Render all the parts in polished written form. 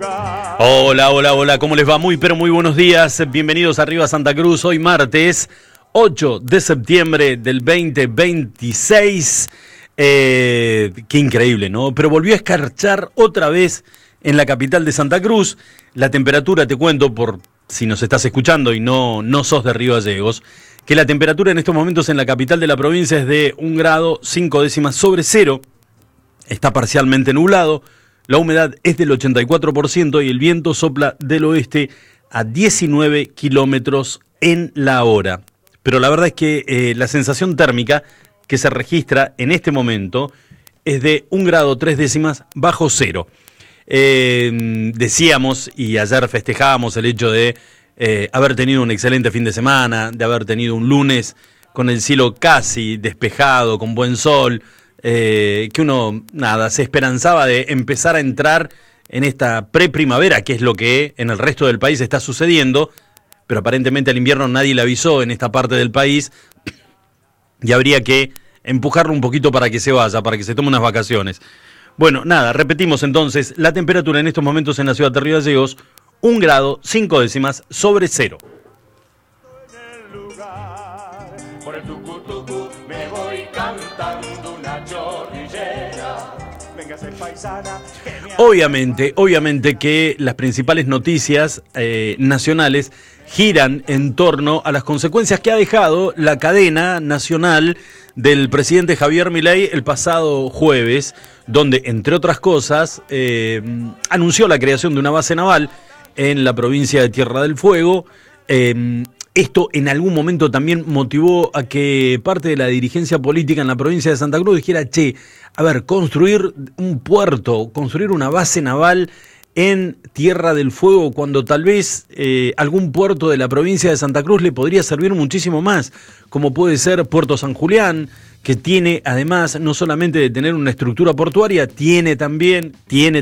Hola, hola, hola, ¿cómo les va? Muy, pero muy buenos días. Bienvenidos a Arriba Santa Cruz. Hoy martes 8 de septiembre del 2026. Qué increíble, ¿no? Pero volvió a escarchar otra vez en la capital de Santa Cruz. La temperatura, te cuento, por si nos estás escuchando y no sos de Río Gallegos, que la temperatura en estos momentos en la capital de la provincia es de 1 grado 5 décimas sobre cero. Está parcialmente nublado. La humedad es del 84% y el viento sopla del oeste a 19 kilómetros en la hora. Pero la verdad es que la sensación térmica que se registra en este momento es de 1 grado 3 décimas bajo cero. Decíamos, y ayer festejábamos el hecho de haber tenido un excelente fin de semana, de haber tenido un lunes con el cielo casi despejado, con buen sol, que uno, se esperanzaba de empezar a entrar en esta preprimavera, que es lo que en el resto del país está sucediendo, pero aparentemente al invierno nadie le avisó en esta parte del país y habría que empujarlo un poquito para que se vaya, para que se tome unas vacaciones. Bueno, repetimos entonces, la temperatura en estos momentos en la ciudad de Río Gallegos, 1 grado 5 décimas sobre cero. Por el tucu me voy cantando una chorrillera. Véngase paisana. Obviamente que las principales noticias nacionales giran en torno a las consecuencias que ha dejado la cadena nacional del presidente Javier Milei el pasado jueves, donde, entre otras cosas, anunció la creación de una base naval en la provincia de Tierra del Fuego. Esto en algún momento también motivó a que parte de la dirigencia política en la provincia de Santa Cruz dijera, construir un puerto, construir una base naval en Tierra del Fuego, cuando tal vez algún puerto de la provincia de Santa Cruz le podría servir muchísimo más, como puede ser Puerto San Julián, que tiene, además, no solamente de tener una estructura portuaria, tiene también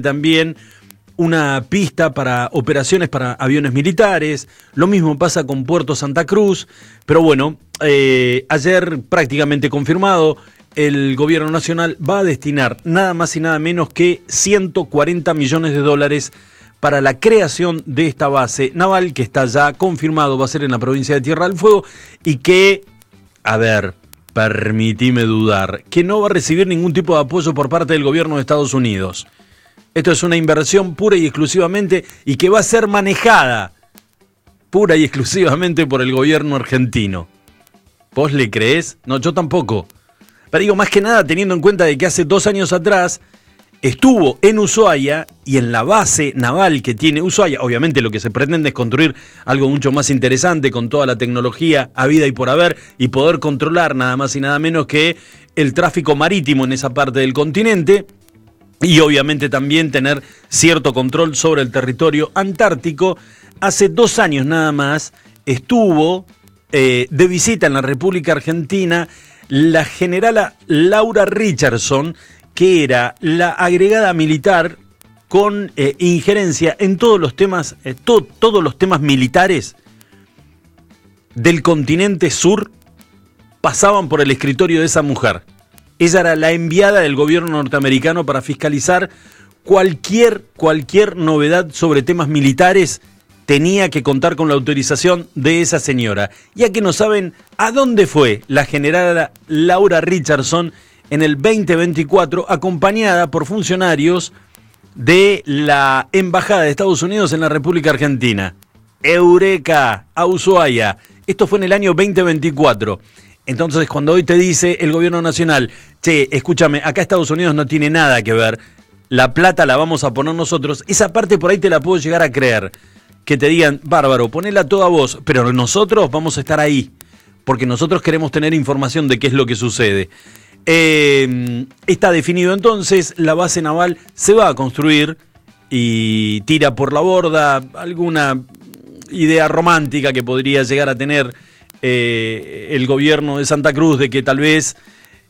una pista para operaciones para aviones militares. Lo mismo pasa con Puerto Santa Cruz, pero bueno, ayer prácticamente confirmado, el gobierno nacional va a destinar nada más y nada menos que $140 millones para la creación de esta base naval, que está ya confirmado, va a ser en la provincia de Tierra del Fuego, y que, permitime dudar, que no va a recibir ningún tipo de apoyo por parte del gobierno de Estados Unidos. Esto es una inversión pura y exclusivamente, y que va a ser manejada pura y exclusivamente por el gobierno argentino. ¿Vos le creés? No, yo tampoco. Pero digo, más que nada teniendo en cuenta de que hace 2 años atrás estuvo en Ushuaia, y en la base naval que tiene Ushuaia, obviamente lo que se pretende es construir algo mucho más interesante con toda la tecnología habida y por haber, y poder controlar nada más y nada menos que el tráfico marítimo en esa parte del continente, y obviamente también tener cierto control sobre el territorio antártico. Hace 2 años nada más estuvo de visita en la República Argentina la generala Laura Richardson, que era la agregada militar con injerencia en todos los temas, todos los temas militares del continente sur pasaban por el escritorio de esa mujer. Ella era la enviada del gobierno norteamericano para fiscalizar cualquier novedad sobre temas militares. Tenía que contar con la autorización de esa señora. Ya que no saben a dónde fue la generala Laura Richardson en el 2024, acompañada por funcionarios de la Embajada de Estados Unidos en la República Argentina. Eureka, a Ushuaia. Esto fue en el año 2024. Entonces, cuando hoy te dice el gobierno nacional, escúchame, acá Estados Unidos no tiene nada que ver, la plata la vamos a poner nosotros, esa parte por ahí te la puedo llegar a creer. Que te digan, bárbaro, ponela toda vos, pero nosotros vamos a estar ahí, porque nosotros queremos tener información de qué es lo que sucede. Está definido entonces, la base naval se va a construir, y tira por la borda alguna idea romántica que podría llegar a tener el gobierno de Santa Cruz, de que tal vez